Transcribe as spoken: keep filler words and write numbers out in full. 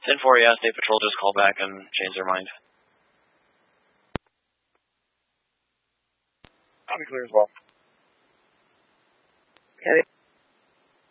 ten four, yeah, State Patrol just called back and changed their mind. I'll be clear as well. Okay.